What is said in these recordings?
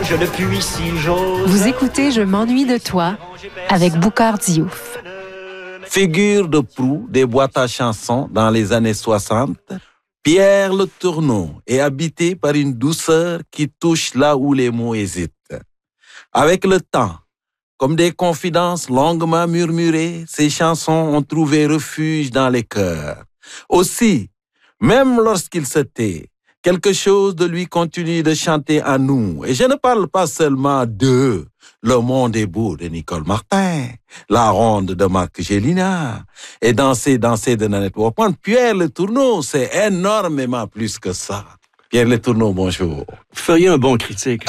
je ne puis si j'ose. Vous écoutez Je m'ennuie de toi avec Boukhar Diouf. Figure de proue des boîtes à chansons dans les années 60, Pierre Le Tourneau est habité par une douceur qui touche là où les mots hésitent. Avec le temps, comme des confidences longuement murmurées, ces chansons ont trouvé refuge dans les cœurs. Aussi, même lorsqu'il se tait, quelque chose de lui continue de chanter à nous. Et je ne parle pas seulement de Le monde est beau de Nicole Martin, La ronde de Marc Gélina et Danser, danser de Nanette Walkman. Pierre Le Tourneau, c'est énormément plus que ça. Pierre Le Tourneau, bonjour. Vous feriez un bon critique.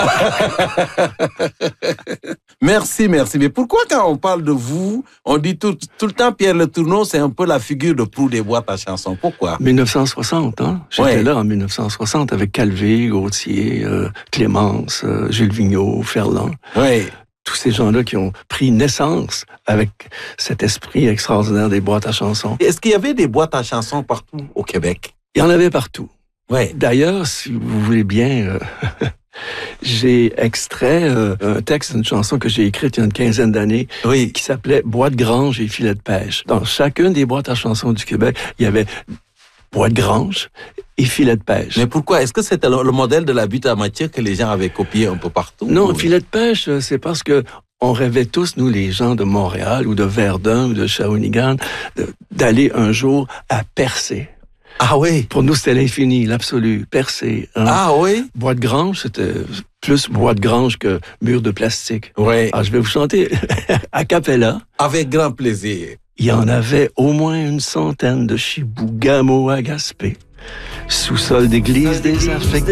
Merci. Mais pourquoi quand on parle de vous, on dit tout le temps Pierre Le Tourneau, c'est un peu la figure de proue des boîtes à chansons. Pourquoi? 1960, hein? J'étais là en 1960 avec Calvé, Gauthier, Clémence, Gilles Vigneault, Ferland. Oui. Tous ces gens-là qui ont pris naissance avec cet esprit extraordinaire des boîtes à chansons. Est-ce qu'il y avait des boîtes à chansons partout au Québec? Il y en avait partout. Oui. D'ailleurs, si vous voulez bien, j'ai extrait un texte d'une chanson que j'ai écrite il y a une quinzaine d'années qui s'appelait « Bois de grange et filet de pêche ». Dans chacune des boîtes à chansons du Québec, il y avait bois de grange et filet de pêche. Mais pourquoi? Est-ce que c'était le modèle de la butte à matière que les gens avaient copié un peu partout? Non, filet de pêche, c'est parce que on rêvait tous, nous, les gens de Montréal ou de Verdun ou de Shawinigan, d'aller un jour à Percé. Ah oui? Pour nous, c'était l'infini, l'absolu, Percé. Hein? Ah oui? Bois de grange, c'était plus bois de grange que mur de plastique. Oui. Alors, je vais vous chanter a cappella. Avec grand plaisir. Il y en avait au moins une centaine de Chibougamau à Gaspé. Sous-sol d'église des affectés.